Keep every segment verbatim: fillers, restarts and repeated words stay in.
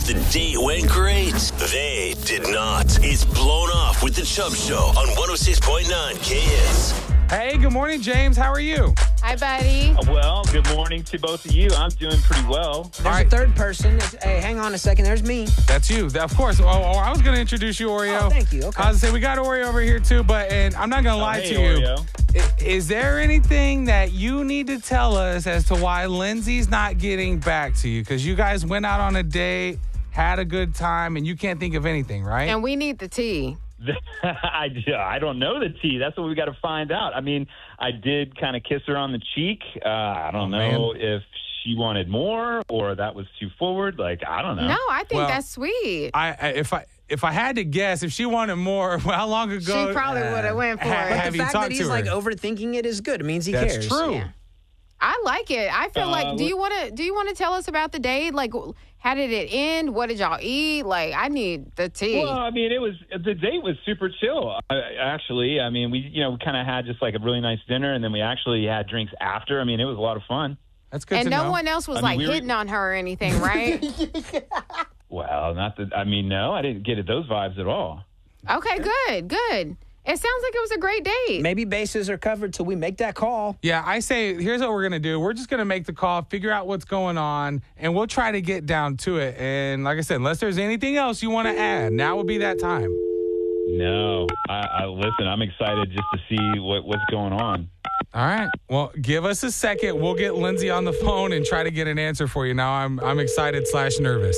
The date went great. They did not. It's Blown Off with the Chubb Show on one oh six point nine K S. Hey, good morning, James. How are you? Hi, buddy. Well, good morning to both of you. I'm doing pretty well. There's right. a third person. It's, hey, hang on a second. There's me. That's you. Of course. Oh, oh, I was going to introduce you, Oreo. Oh, thank you. Okay. I was going to say, we got Oreo over here, too, but and I'm not going to lie Oh, hey, to you. Oreo. I- Is there anything that you need to tell us as to why Lindsay's not getting back to you? Because you guys went out on a date, had a good time, and you can't think of anything, right? And we need the tea. I, I don't know the tea. That's what we got to find out. I mean, I did kind of kiss her on the cheek. Uh, I don't Oh, know man. if she wanted more or that was too forward. Like, I don't know. No, I think Well, that's sweet. I, I if I if I had to guess, if she wanted more, well, how long ago? She probably would have went for ha- it. have The you fact talked that he's to like her? overthinking it is good. It means he That's cares. true. Yeah. I like it. I feel Uh, like. Do what- you want to? Do you want to tell us about the date? Like, how did it end? What did y'all eat? Like, I need the tea. Well, I mean, it was the date was super chill. Uh, actually, I mean, we you know kind of had just like a really nice dinner, and then we actually had drinks after. I mean, it was a lot of fun. That's good and to no know. one else was I mean, like we were- hitting on her or anything, right? Well, not that. I mean, no, I didn't get those vibes at all. Okay, good, good. It sounds like it was a great date. Maybe bases are covered till we make that call. Yeah, I say, here's what we're going to do. We're just going to make the call, figure out what's going on, and we'll try to get down to it. And like I said, unless there's anything else you want to add, now would be that time. No, I, I listen. I'm excited just to see what, what's going on. All right. Well, give us a second. We'll get Lindsay on the phone and try to get an answer for you. Now I'm I'm excited slash nervous.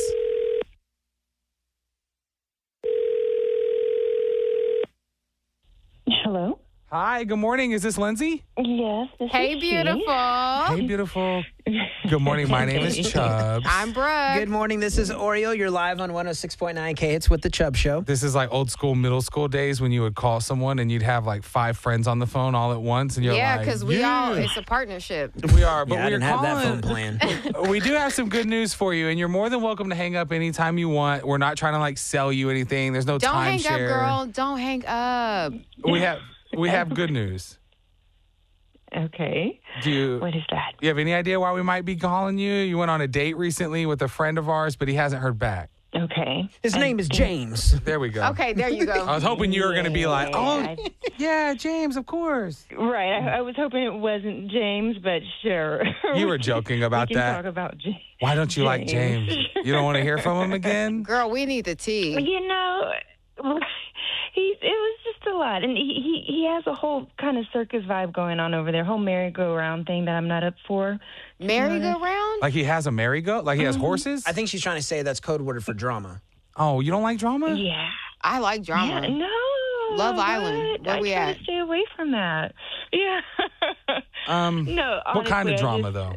Hello? Hi, good morning. Is this Lindsay? Yes, this Hey, is she. beautiful. Hey, beautiful. Good morning. My name is Chubbs. I'm Brooke. Good morning. This is Oreo. You're live on one oh six point nine K. It's with the Chubb Show. This is like old school middle school days when you would call someone and you'd have like five friends on the phone all at once. And you're Yeah, like, because we yeah. all, it's a partnership. We are, but yeah, I we're didn't have that phone calling. plan. We do have some good news for you, and you're more than welcome to hang up anytime you want. We're not trying to like sell you anything. There's no Don't hang up, timeshare. girl. Don't hang up. We have we have good news. Okay. Do you What is that? you have any idea why we might be calling you? You went on a date recently with a friend of ours, but he hasn't heard back. Okay. His And- name is James. There we go. Okay, there you I go. was hoping you were going to be like, oh, Yeah, yeah, James, of course. Right. I, I was hoping it wasn't James, but sure. You were joking about we can that. talk about James. Why don't you like James. James? You don't want to hear from him again? Girl, we need the tea. You know, he it was just a lot, and he, he he has a whole kind of circus vibe going on over there, whole merry-go-round thing that I'm not up for. Merry-go-round? Like he has a merry-go? Like he has horses? I think she's trying to say that's code word for drama. Oh, you don't like drama? Yeah. I like drama. Yeah, no. Love what? Island. Where I we try at? to stay away from that. Yeah. Um, no. what kind of honestly, I drama, just- though?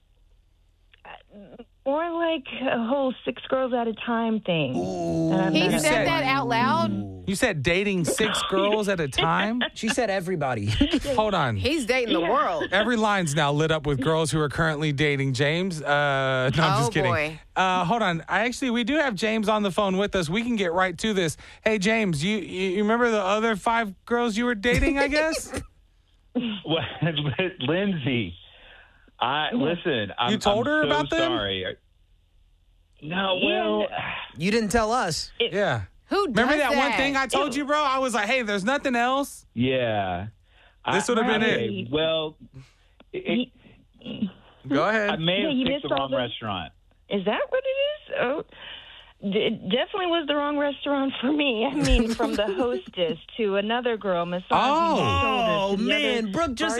More like a whole six girls at a time thing. that I'm He not said up that for. out loud? You said dating six girls at a time? She said everybody. Hold on. He's dating the Yeah. world. Every line's now lit up with girls who are currently dating James. Uh, no, I'm Oh, just kidding. boy. Uh, hold on. I actually, we do have James on the phone with us. We can get right to this. Hey, James, you, you you remember the other five girls you were dating, I guess? Well, Lindsay, I listen. I'm, You told I'm her so about them? sorry. No, well, You didn't tell us. Yeah. Who does Remember that, one thing I told you, bro? I was like, hey, there's nothing else. yeah. This I- would have been it. okay, Well, it, it, Go ahead. I may Yeah, have you picked missed the all wrong the- restaurant. Is that what it is? Oh, d- it definitely was the wrong restaurant for me. I mean, from the hostess to another girl massaging Oh. my shoulders. Oh, to the other man. Brooke just